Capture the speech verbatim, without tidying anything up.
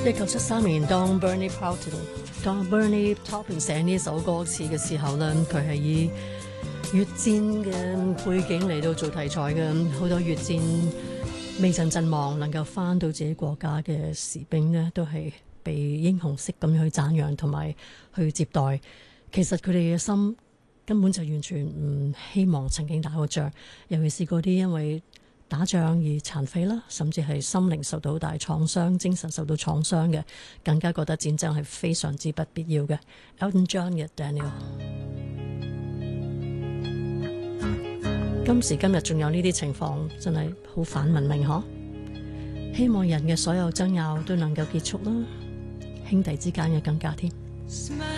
一九七三年，當 Bernie Taupin 當 Bernie Taupin 寫呢首歌詞嘅時候咧，佢係以越戰嘅背景嚟到做題材嘅，好多越戰未曾陣亡能夠翻到自己國家嘅士兵呢，都係被英雄式咁去讚揚同埋去接待。其實佢哋嘅心根本就完全唔希望曾經打過仗，尤其是嗰啲因為打仗而殘廢啦，甚至係心靈受到好大創傷、精神受到創傷嘅，更加覺得戰爭係非常之不必要嘅。Elton John 嘅 Daniel， 今時今日仲有呢啲情況，真係好反文明嗬！希望人嘅所有爭拗都能夠結束啦，兄弟之間嘅更加添。